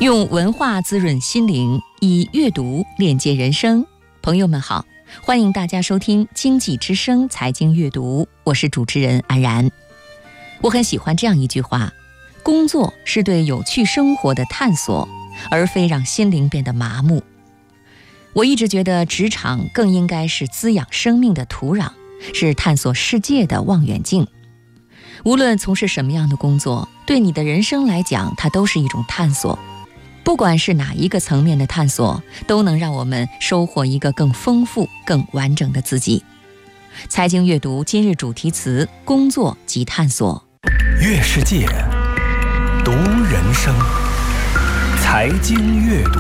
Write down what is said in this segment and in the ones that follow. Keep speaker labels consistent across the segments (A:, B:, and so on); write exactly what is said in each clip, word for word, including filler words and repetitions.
A: 用文化滋润心灵，以阅读链接人生。朋友们好，欢迎大家收听经济之声财经阅读，我是主持人安然。我很喜欢这样一句话：工作是对有趣生活的探索，而非让心灵变得麻木。我一直觉得职场更应该是滋养生命的土壤，是探索世界的望远镜。无论从事什么样的工作，对你的人生来讲，它都是一种探索。不管是哪一个层面的探索，都能让我们收获一个更丰富、更完整的自己。财经阅读今日主题词：工作及探索。
B: 阅世界，读人生，财经阅读。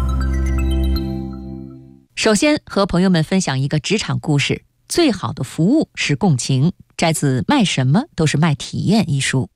A: 首先和朋友们分享一个职场故事：最好的服务是共情，摘自《卖什么都是卖体验》一书。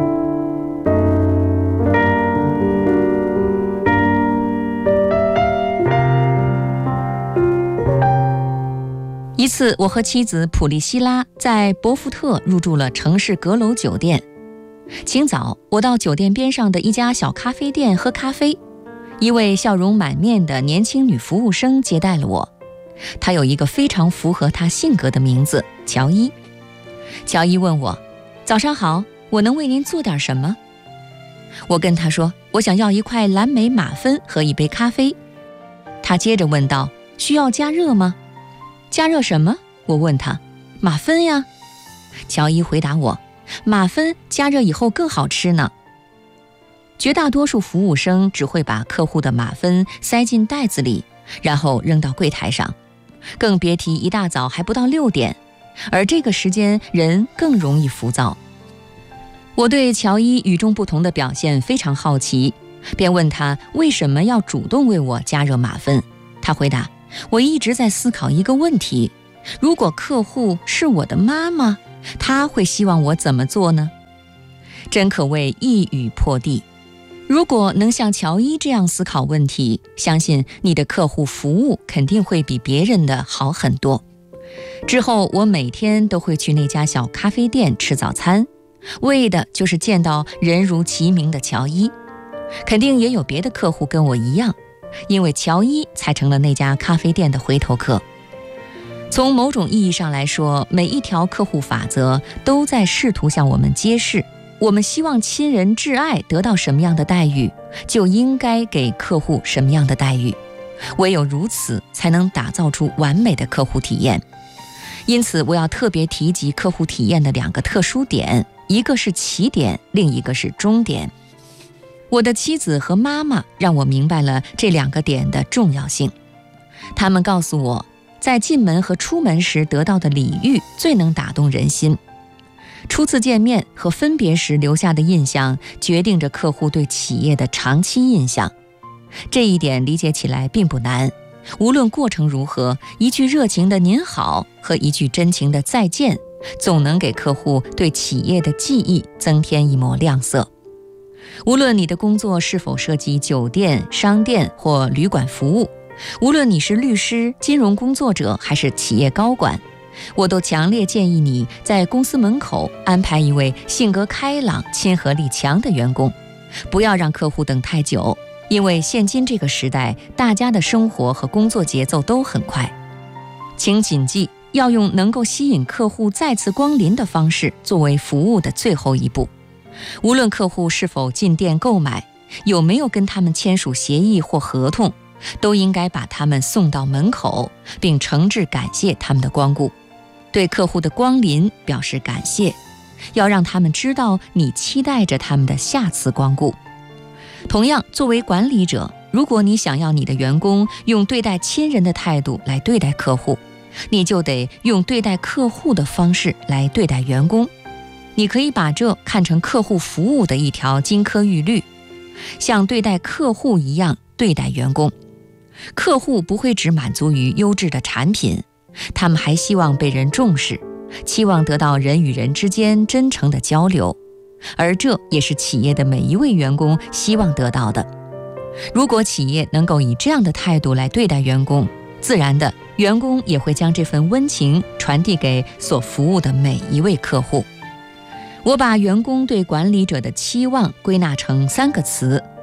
A: 一次，我和妻子普利希拉在博福特入住了城市阁楼酒店。清早，我到酒店边上的一家小咖啡店喝咖啡，一位笑容满面的年轻女服务生接待了我。她有一个非常符合她性格的名字——乔伊。乔伊问我：“早上好，我能为您做点什么？”我跟她说：“我想要一块蓝莓马芬和一杯咖啡。”她接着问道：“需要加热吗？”“加热什么？”我问他。“马芬呀。”乔伊回答我，“马芬加热以后更好吃呢。”绝大多数服务生只会把客户的马芬塞进袋子里，然后扔到柜台上，更别提一大早还不到六点，而这个时间人更容易浮躁。我对乔伊与众不同的表现非常好奇，便问他为什么要主动为我加热马芬。他回答：“我一直在思考一个问题，如果客户是我的妈妈，她会希望我怎么做呢？”真可谓一语破地。如果能像乔伊这样思考问题，相信你的客户服务肯定会比别人的好很多。之后我每天都会去那家小咖啡店吃早餐，为的就是见到人如其名的乔伊。肯定也有别的客户跟我一样，因为乔伊才成了那家咖啡店的回头客。从某种意义上来说，每一条客户法则都在试图向我们揭示，我们希望亲人挚爱得到什么样的待遇，就应该给客户什么样的待遇。唯有如此，才能打造出完美的客户体验。因此，我要特别提及客户体验的两个特殊点，一个是起点，另一个是终点。我的妻子和妈妈让我明白了这两个点的重要性。他们告诉我，在进门和出门时得到的礼遇最能打动人心。初次见面和分别时留下的印象，决定着客户对企业的长期印象。这一点理解起来并不难，无论过程如何，一句热情的您好和一句真情的再见，总能给客户对企业的记忆增添一抹亮色。无论你的工作是否涉及酒店、商店或旅馆服务，无论你是律师、金融工作者还是企业高管，我都强烈建议你在公司门口安排一位性格开朗、亲和力强的员工，不要让客户等太久，因为现今这个时代，大家的生活和工作节奏都很快。请谨记，要用能够吸引客户再次光临的方式作为服务的最后一步。无论客户是否进店购买，有没有跟他们签署协议或合同，都应该把他们送到门口，并诚挚感谢他们的光顾。对客户的光临表示感谢，要让他们知道你期待着他们的下次光顾。同样，作为管理者，如果你想要你的员工用对待亲人的态度来对待客户，你就得用对待客户的方式来对待员工。你可以把这看成客户服务的一条金科玉律，像对待客户一样对待员工。客户不会只满足于优质的产品，他们还希望被人重视，期望得到人与人之间真诚的交流，而这也是企业的每一位员工希望得到的。如果企业能够以这样的态度来对待员工，自然的，员工也会将这份温情传递给所服务的每一位客户。我把员工对管理者的期望归纳成三个词：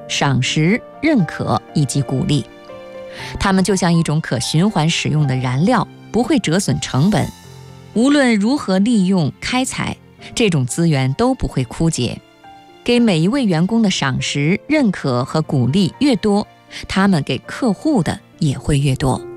A: 赏识、认可以及鼓励。它们就像一种可循环使用的燃料，不会折损成本。无论如何利用开采，这种资源都不会枯竭。给每一位员工的赏识、认可和鼓励越多，他们给客户的也会越多。